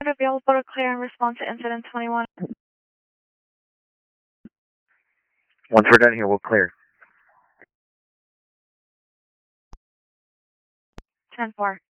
Available to clear and respond to incident 21. Once we're done here, we'll clear. 10-4.